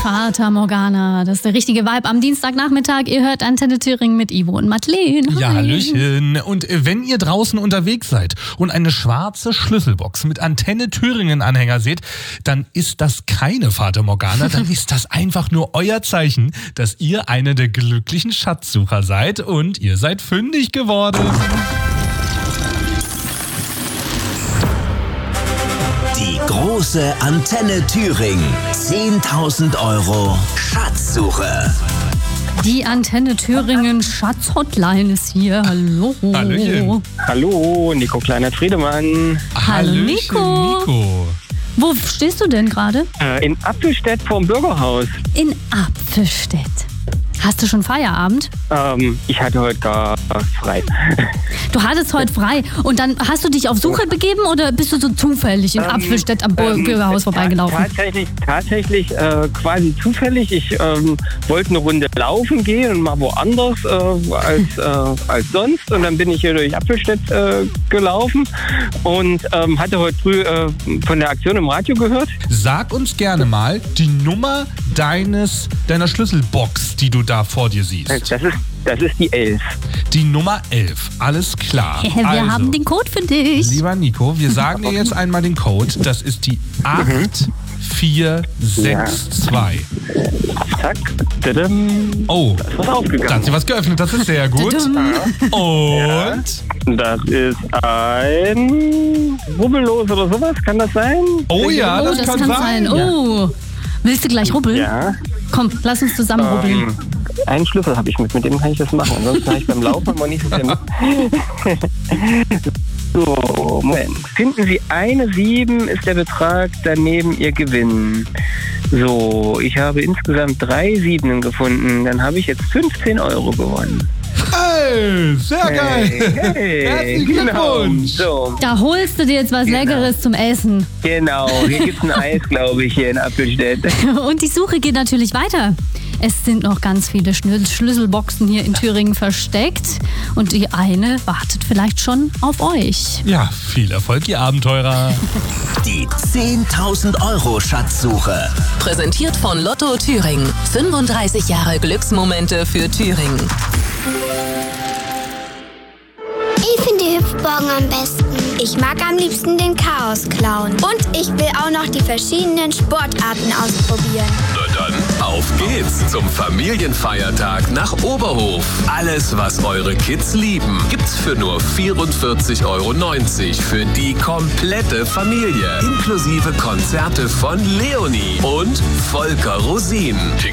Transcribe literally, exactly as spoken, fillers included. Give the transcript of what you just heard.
Fata Morgana, das ist der richtige Vibe am Dienstagnachmittag. Ihr hört Antenne Thüringen mit Ivo und Madeleine. Hi. Ja, Hallöchen. Und wenn ihr draußen unterwegs seid und eine schwarze Schlüsselbox mit Antenne Thüringen-Anhänger seht, dann ist das keine Fata Morgana, dann ist das einfach nur euer Zeichen, dass ihr eine der glücklichen Schatzsucher seid und ihr seid fündig geworden. Die große Antenne Thüringen. zehntausend Euro Schatzsuche. Die Antenne Thüringen Schatz-Hotline ist hier. Hallo. Hallöchen. Hallo, Nico Kleiner-Friedemann. Hallo, Hallöchen, Nico. Nico. Wo stehst du denn gerade? Äh, in Apfelstedt vorm Bürgerhaus. In Apfelstedt. Hast du schon Feierabend? Ähm, ich hatte heute gar frei. Du hattest heute frei und dann hast du dich auf Suche begeben oder bist du so zufällig in Ähm, Apfelstedt am ähm, Bürgerhaus vorbeigelaufen? ta- Tatsächlich, tatsächlich äh, quasi zufällig. Ich ähm, wollte eine Runde laufen gehen und mal woanders äh, als, äh, als sonst. Und dann bin ich hier durch Apfelstedt äh, gelaufen und ähm, hatte heute früh äh, von der Aktion im Radio gehört. Sag uns gerne mal die Nummer deines deiner Schlüsselbox, die du da vor dir siehst. Das ist, das ist die elf. Die Nummer elf. Alles klar. Wir also, haben den Code für dich. lieber Nico, wir sagen dir jetzt einmal den Code. Das ist die acht vier sechs zwei. Zack. Tadam. Oh, Da ist was da hat aufgegangen. sie was geöffnet. Das ist sehr gut. Und? Das ist ein Rubbellos oder sowas, kann das sein? Oh ja, Oh, das, das kann, kann sein. sein. Oh. Willst du gleich rubbeln? Ja. Komm, lass uns zusammen rubbeln. Ähm, einen Schlüssel habe ich mit, mit dem kann ich das machen. Ansonsten habe ich beim Laufen immer nicht so viel mit. So, Moment. Finden Sie eine sieben, ist der Betrag daneben Ihr Gewinn. So, ich habe insgesamt drei Siebenen gefunden. Dann habe ich jetzt fünfzehn Euro gewonnen. Hey, sehr geil. Hey, Herzlichen genau. Glückwunsch. So, Da holst du dir jetzt was Genau. Leckeres zum Essen. genau. Hier gibt es ein Eis, glaube ich, hier in Apfelstedt. Und die Suche geht natürlich weiter. Es sind noch ganz viele Schlü- Schlüsselboxen hier in Thüringen versteckt. Und die eine wartet vielleicht schon auf euch. Ja, viel Erfolg, ihr Abenteurer. Die zehntausend Euro Schatzsuche. Präsentiert von Lotto Thüringen. fünfunddreißig Jahre Glücksmomente für Thüringen. Ich finde die Hüpfburgen am besten. Ich mag am liebsten den Chaos-Clown. Und ich will auch noch die verschiedenen Sportarten ausprobieren. Na dann, auf geht's zum Familienfeiertag nach Oberhof. Alles, was eure Kids lieben, gibt's für nur vierundvierzig Euro neunzig für die komplette Familie. Inklusive Konzerte von Leonie und Volker Rosin.